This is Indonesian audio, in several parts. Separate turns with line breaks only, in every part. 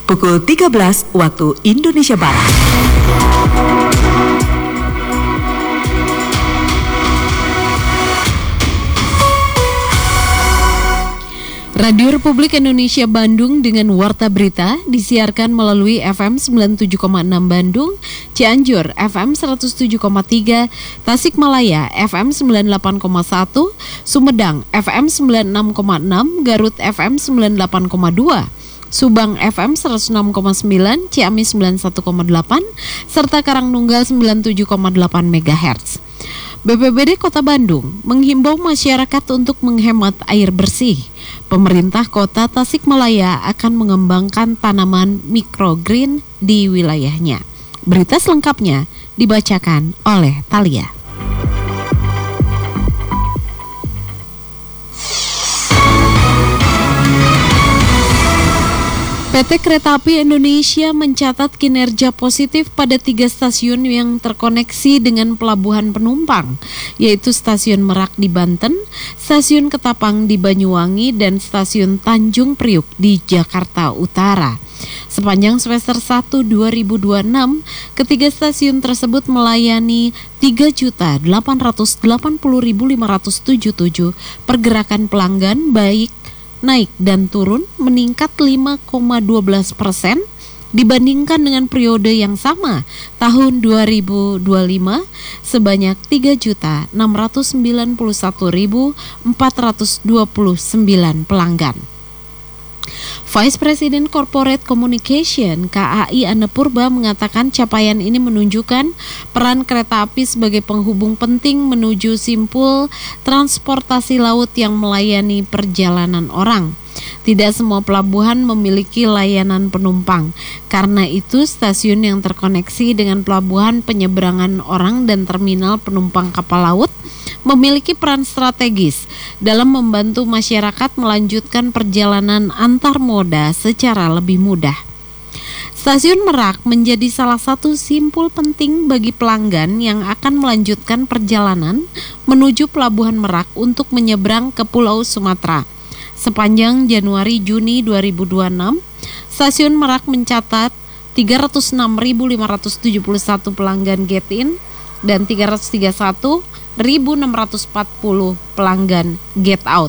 pukul 13 waktu Indonesia Barat.
Radio Republik Indonesia Bandung dengan Warta Berita disiarkan melalui FM 97,6 Bandung, Cianjur FM 107,3, Tasikmalaya FM 98,1, Sumedang FM 96,6, Garut FM 98,2, Subang FM 106,9, Ciamis 91,8, serta Karangnunggal 97,8 MHz. BPBD Kota Bandung menghimbau masyarakat untuk menghemat air bersih. Pemerintah Kota Tasikmalaya akan mengembangkan tanaman microgreen di wilayahnya. Berita selengkapnya dibacakan oleh Thalia. PT Kereta Api Indonesia mencatat kinerja positif pada 3 stasiun yang terkoneksi dengan pelabuhan penumpang, yaitu Stasiun Merak di Banten, Stasiun Ketapang di Banyuwangi, dan Stasiun Tanjung Priuk di Jakarta Utara. Sepanjang semester 1 2026, ketiga stasiun tersebut melayani 3.880.577 pergerakan pelanggan baik naik dan turun meningkat 5,12% dibandingkan dengan periode yang sama tahun 2025 sebanyak 3.691.429 pelanggan. Vice President Corporate Communication KAI Anne Purba mengatakan capaian ini menunjukkan peran kereta api sebagai penghubung penting menuju simpul transportasi laut yang melayani perjalanan orang. Tidak semua pelabuhan memiliki layanan penumpang. Karena itu, stasiun yang terkoneksi dengan pelabuhan penyeberangan orang dan terminal penumpang kapal laut memiliki peran strategis dalam membantu masyarakat melanjutkan perjalanan antar moda secara lebih mudah. Stasiun Merak menjadi salah satu simpul penting bagi pelanggan yang akan melanjutkan perjalanan menuju Pelabuhan Merak untuk menyeberang ke Pulau Sumatera. Sepanjang Januari-Juni 2026, Stasiun Merak mencatat 306.571 pelanggan get-in dan 331.640 pelanggan get-out.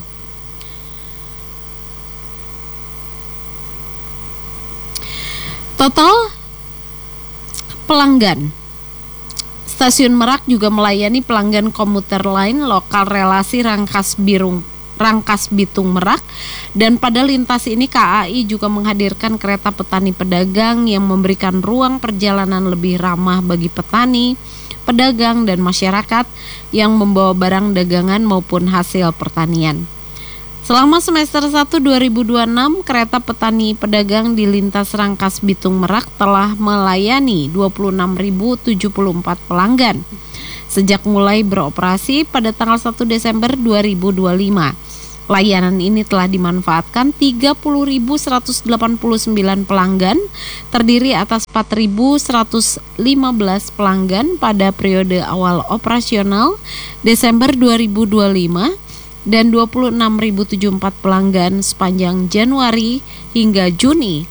Total pelanggan Stasiun Merak juga melayani pelanggan komuter lain lokal relasi Rangkas Bitung Merak, dan pada lintas ini KAI juga menghadirkan kereta petani pedagang yang memberikan ruang perjalanan lebih ramah bagi petani, pedagang, dan masyarakat yang membawa barang dagangan maupun hasil pertanian. Selama semester 1 2026, kereta petani pedagang di lintas Rangkas Bitung Merak telah melayani 26.074 pelanggan sejak mulai beroperasi pada tanggal 1 Desember 2025. Layanan ini telah dimanfaatkan 30.189 pelanggan, terdiri atas 4.115 pelanggan pada periode awal operasional Desember 2025 dan 26.074 pelanggan sepanjang Januari hingga Juni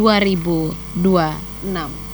2026.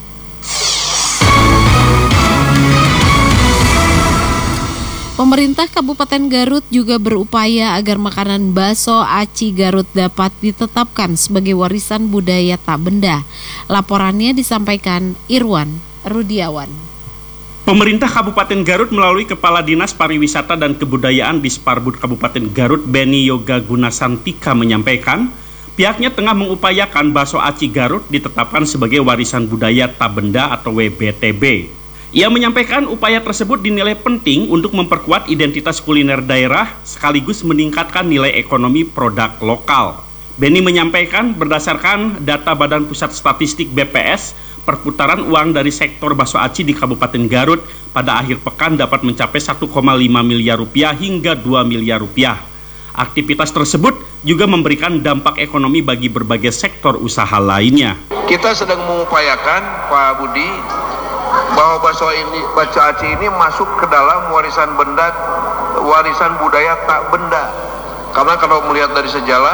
Pemerintah Kabupaten Garut juga berupaya agar makanan bakso aci Garut dapat ditetapkan sebagai warisan budaya tak benda. Laporannya disampaikan Irwan Rudiawan.
Pemerintah Kabupaten Garut melalui Kepala Dinas Pariwisata dan Kebudayaan Disparbud Kabupaten Garut Beni Yoga Gunasantika menyampaikan, pihaknya tengah mengupayakan bakso aci Garut ditetapkan sebagai warisan budaya tak benda atau WBTB. Ia menyampaikan upaya tersebut dinilai penting untuk memperkuat identitas kuliner daerah sekaligus meningkatkan nilai ekonomi produk lokal. Beni menyampaikan berdasarkan data Badan Pusat Statistik BPS, perputaran uang dari sektor bakso aci di Kabupaten Garut pada akhir pekan dapat mencapai 1,5 miliar rupiah hingga 2 miliar rupiah. Aktivitas tersebut juga memberikan dampak ekonomi bagi berbagai sektor usaha lainnya.
Kita sedang mengupayakan, Pak Budi, bahwa bakso aci ini masuk ke dalam warisan budaya tak benda. Karena kalau melihat dari sejarah,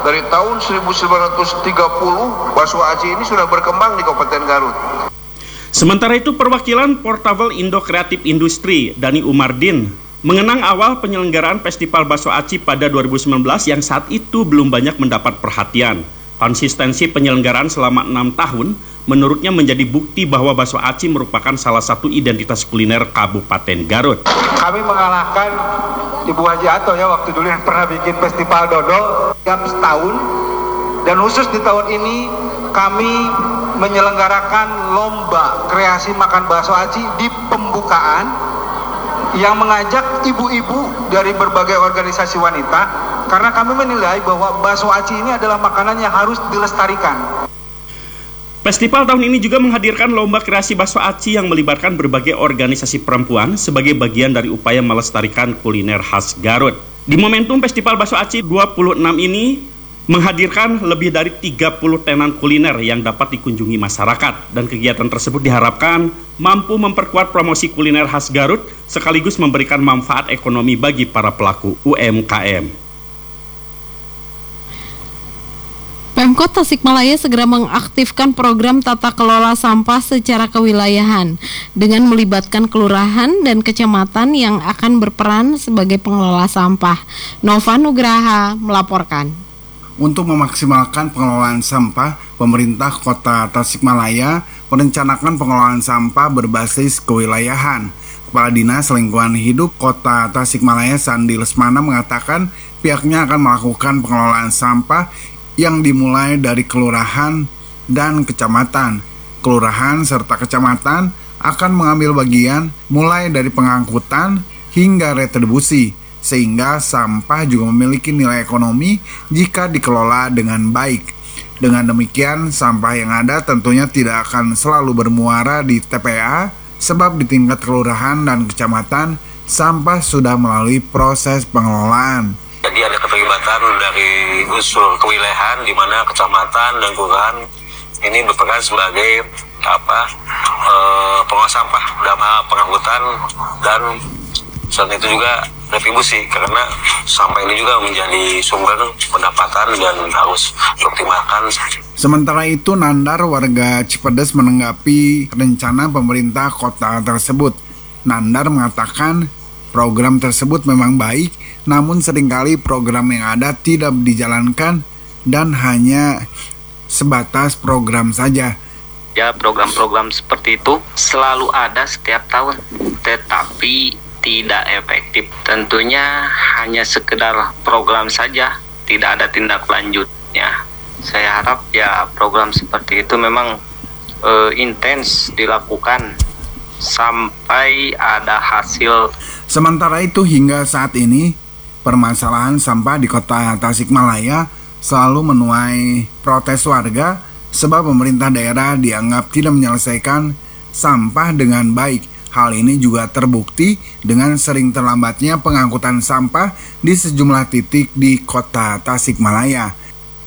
Dari tahun 1930 bakso aci ini sudah berkembang di Kabupaten Garut.
Sementara itu, perwakilan Portable Indo Kreatif Industri, Dani Umardin, mengenang awal penyelenggaraan Festival Bakso Aci pada 2019 yang saat itu belum banyak mendapat perhatian. Konsistensi penyelenggaraan selama 6 tahun menurutnya menjadi bukti bahwa bakso aci merupakan salah satu identitas kuliner Kabupaten Garut.
Kami mengalahkan Ibu Haji Ato ya waktu dulu yang pernah bikin festival dodol tiap setahun, dan khusus di tahun ini kami menyelenggarakan lomba kreasi makan bakso aci di pembukaan yang mengajak ibu-ibu dari berbagai organisasi wanita, karena kami menilai bahwa bakso aci ini adalah makanan yang harus dilestarikan.
Festival tahun ini juga menghadirkan lomba kreasi bakso aci yang melibatkan berbagai organisasi perempuan sebagai bagian dari upaya melestarikan kuliner khas Garut. Di momentum Festival Bakso Aci 26 ini menghadirkan lebih dari 30 tenan kuliner yang dapat dikunjungi masyarakat, dan kegiatan tersebut diharapkan mampu memperkuat promosi kuliner khas Garut sekaligus memberikan manfaat ekonomi bagi para pelaku UMKM.
Pemkot Tasikmalaya segera mengaktifkan program tata kelola sampah secara kewilayahan dengan melibatkan kelurahan dan kecamatan yang akan berperan sebagai pengelola sampah. Nova Nugraha melaporkan.
Untuk memaksimalkan pengelolaan sampah, pemerintah Kota Tasikmalaya merencanakan pengelolaan sampah berbasis kewilayahan. Kepala Dinas Lingkungan Hidup Kota Tasikmalaya Sandi Lesmana mengatakan pihaknya akan melakukan pengelolaan sampah yang dimulai dari kelurahan dan kecamatan. Kelurahan serta kecamatan akan mengambil bagian mulai dari pengangkutan hingga retribusi, sehingga sampah juga memiliki nilai ekonomi jika dikelola dengan baik. Dengan demikian, sampah yang ada tentunya tidak akan selalu bermuara di TPA, sebab di tingkat kelurahan dan kecamatan, sampah sudah melalui proses pengelolaan.
Jadi ada keterlibatan dari unsur kewilayahan di mana kecamatan dan kelurahan ini berperan sebagai pengelola sampah dalam hal pengangkutan dan selain itu juga retribusi, karena sampah ini juga menjadi sumber pendapatan dan harus dioptimalkan.
Sementara itu, Nandar warga Cipedes menanggapi rencana pemerintah kota tersebut. Nandar mengatakan program tersebut memang baik, namun seringkali program yang ada tidak dijalankan dan hanya sebatas program saja.
Ya, program-program seperti itu selalu ada setiap tahun, tetapi tidak efektif. Tentunya hanya sekedar program saja, tidak ada tindak lanjutnya. Saya harap ya program seperti itu memang intens dilakukan sampai ada hasil.
Sementara itu, hingga saat ini permasalahan sampah di Kota Tasikmalaya selalu menuai protes warga sebab pemerintah daerah dianggap tidak menyelesaikan sampah dengan baik. Hal ini juga terbukti dengan sering terlambatnya pengangkutan sampah di sejumlah titik di Kota Tasikmalaya.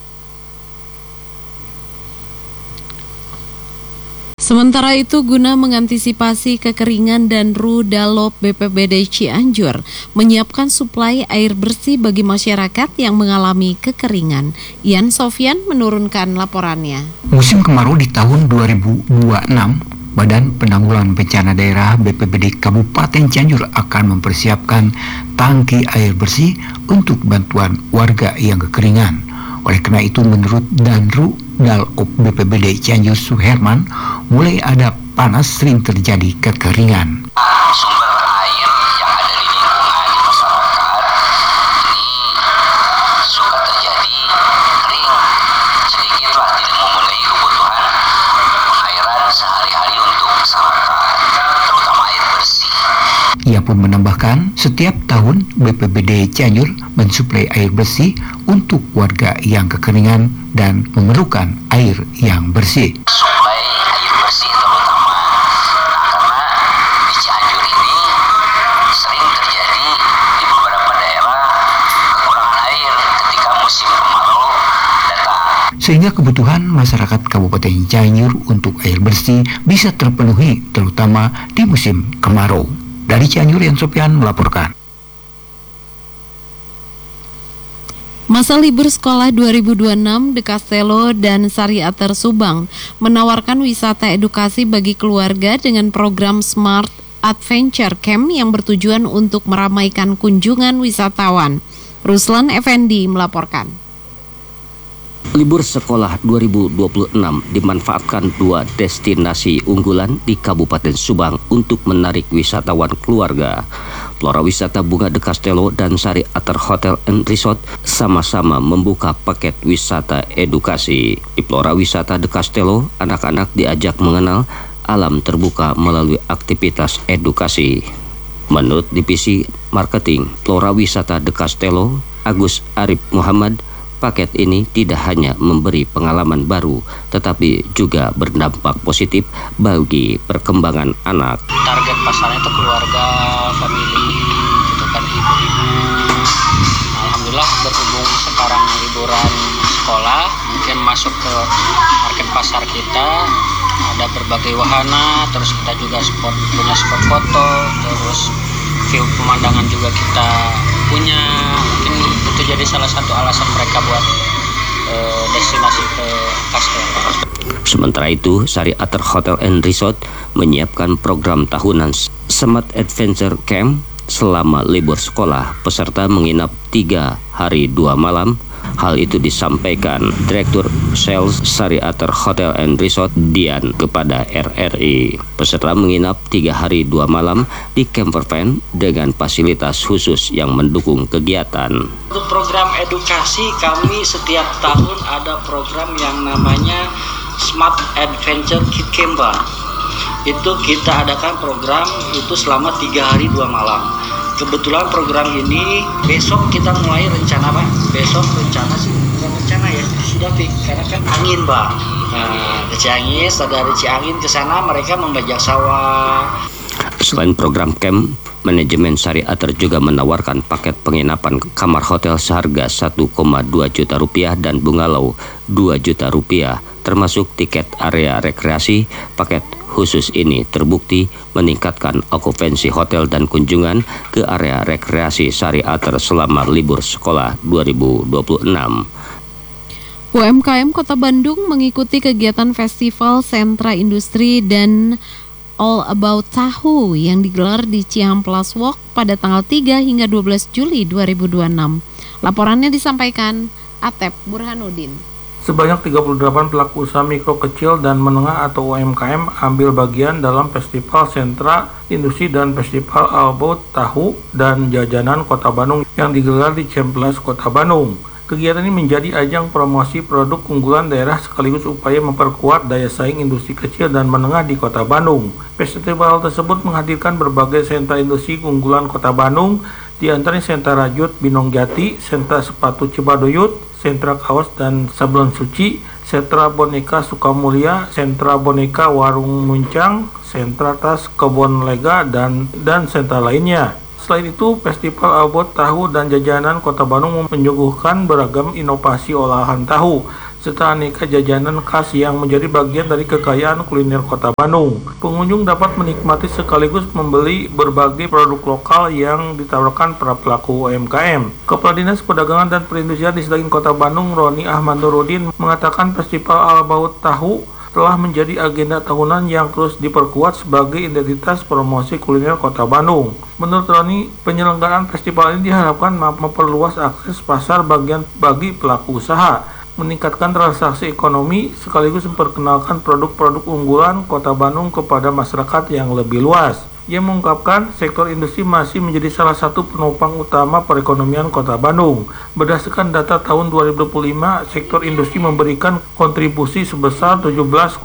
Sementara itu, guna mengantisipasi kekeringan dan Rudalop BPBD Cianjur menyiapkan suplai air bersih bagi masyarakat yang mengalami kekeringan. Ian Sofyan menurunkan laporannya.
Musim kemarau di tahun 2026, Badan Penanggulangan Bencana Daerah BPBD Kabupaten Cianjur akan mempersiapkan tangki air bersih untuk bantuan warga yang kekeringan. Oleh karena itu, menurut Danru Dalop BPBD Cianjur Suherman, mulai ada panas sering terjadi kekeringan.
Sumber air yang ada di lingkungan masyarakat ini suka terjadi kering, sedikitlah tidak memenuhi kebutuhan pengairan sehari-hari untuk masyarakat, terutama air bersih.
Ia pun menambahkan, setiap tahun BPBD Cianjur mensuplai air bersih untuk warga yang kekeringan dan memerlukan air yang bersih.
Suplai air bersih terutama karena di Cianjur ini sering terjadi di beberapa daerah kekurangan air ketika musim kemarau datang.
Sehingga kebutuhan masyarakat Kabupaten Cianjur untuk air bersih bisa terpenuhi terutama di musim kemarau. Dari Cianjur, Yan Sofyan melaporkan.
Masa libur sekolah 2026, De Castello dan Sariater Subang menawarkan wisata edukasi bagi keluarga dengan program Smart Adventure Camp yang bertujuan untuk meramaikan kunjungan wisatawan. Ruslan Effendi melaporkan.
Libur sekolah 2026 dimanfaatkan dua destinasi unggulan di Kabupaten Subang untuk menarik wisatawan keluarga. Flora Wisata Bunga De Castello dan Sariater Hotel and Resort sama-sama membuka paket wisata edukasi. Di Flora Wisata De Castello, anak-anak diajak mengenal alam terbuka melalui aktivitas edukasi. Menurut Divisi Marketing Flora Wisata De Castello, Agus Arif Muhammad, paket ini tidak hanya memberi pengalaman baru, tetapi juga berdampak positif bagi perkembangan anak.
Target pasarnya itu keluarga, family, gitu kan, ibu-ibu. Alhamdulillah berhubung sekarang liburan sekolah, mungkin masuk ke market pasar kita, ada berbagai wahana, terus kita juga punya spot foto, terus view pemandangan juga kita punya. Mungkin itu jadi salah satu alasan mereka buat destinasi ke Castello.
Sementara itu, Sariater Hotel and Resort menyiapkan program tahunan Smart Adventure Camp selama libur sekolah. Peserta menginap 3 hari 2 malam. Hal itu disampaikan Direktur Sales Sariater Hotel and Resort Dian kepada RRI. Peserta menginap 3 hari 2 malam di camper van dengan fasilitas khusus yang mendukung kegiatan.
Untuk program edukasi, kami setiap tahun ada program yang namanya Smart Adventure Kid Camp. Itu kita adakan program itu selama 3 hari 2 malam. Kebetulan program ini besok kita mulai rencana, Pak. Besok rencana sih, bukan rencana ya, sudah fix karena kan angin, Pak. Ke Ciangis, dari Ciangin ke sana mereka membajak sawah.
Selain program camp, manajemen Sariater juga menawarkan paket penginapan kamar hotel seharga 1,2 juta rupiah dan bungalow 2 juta rupiah, termasuk tiket area rekreasi. Paket khusus ini terbukti meningkatkan okupansi hotel dan kunjungan ke area rekreasi Sariater selama libur sekolah 2026.
UMKM Kota Bandung mengikuti kegiatan Festival Sentra Industri dan All About Tahu yang digelar di Cihamplas Walk pada tanggal 3 hingga 12 Juli 2026. Laporannya disampaikan Atep Burhanuddin.
Sebanyak 38 pelaku usaha mikro kecil dan menengah atau UMKM ambil bagian dalam Festival Sentra Industri dan Festival All About Tahu dan Jajanan Kota Bandung yang digelar di Cihamplas Kota Bandung. Kegiatan ini menjadi ajang promosi produk unggulan daerah sekaligus upaya memperkuat daya saing industri kecil dan menengah di Kota Bandung. Festival tersebut menghadirkan berbagai sentra industri unggulan Kota Bandung, di antaranya Sentra Rajut Binong Jati, Sentra Sepatu Cibadoyut, Sentra Kaos dan Sablon Suci, Sentra Boneka Sukamulya, Sentra Boneka Warung Muncang, Sentra Tas Kebon Lega, dan sentra lainnya. Selain itu, Festival All About Tahu dan Jajanan Kota Bandung menyuguhkan beragam inovasi olahan tahu, serta aneka jajanan khas yang menjadi bagian dari kekayaan kuliner Kota Bandung. Pengunjung dapat menikmati sekaligus membeli berbagai produk lokal yang ditawarkan para pelaku UMKM. Kepala Dinas Perdagangan dan Perindustrian di Sdaging Kota Bandung, Roni Ahmad Nurudin, mengatakan Festival All About Tahu telah menjadi agenda tahunan yang terus diperkuat sebagai identitas promosi kuliner Kota Bandung. Menurut Roni, penyelenggaraan festival ini diharapkan memperluas akses pasar bagi pelaku usaha, meningkatkan transaksi ekonomi, sekaligus memperkenalkan produk-produk unggulan Kota Bandung kepada masyarakat yang lebih luas. Ia mengungkapkan sektor industri masih menjadi salah satu penopang utama perekonomian Kota Bandung. Berdasarkan data tahun 2025, sektor industri memberikan kontribusi sebesar 17,28%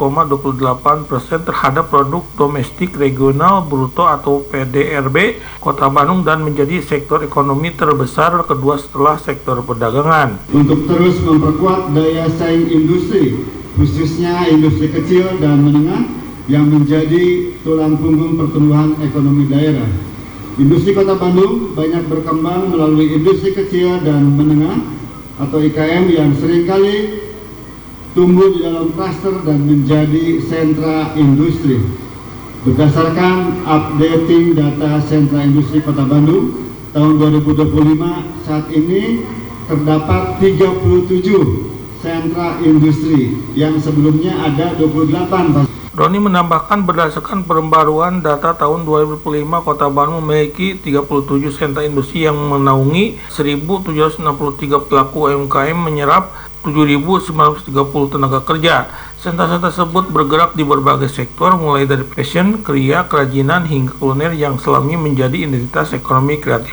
terhadap produk domestik regional bruto atau PDRB Kota Bandung dan menjadi sektor ekonomi terbesar kedua setelah sektor perdagangan.
Untuk terus memperkuat daya saing industri, khususnya industri kecil dan menengah, yang menjadi tulang punggung pertumbuhan ekonomi daerah. Industri Kota Bandung banyak berkembang melalui industri kecil dan menengah atau IKM yang seringkali tumbuh di dalam klaster dan menjadi sentra industri. Berdasarkan updating data sentra industri Kota Bandung tahun 2025, saat ini terdapat 37 sentra industri yang sebelumnya ada 28.
Roni menambahkan berdasarkan pembaruan data tahun 2005, Kota Bandung memiliki 37 sentra industri yang menaungi 1.763 pelaku UMKM menyerap 7.930 tenaga kerja. Sentra-sentra tersebut bergerak di berbagai sektor mulai dari fashion, kria, kerajinan hingga kuliner yang selama ini menjadi identitas ekonomi kreatif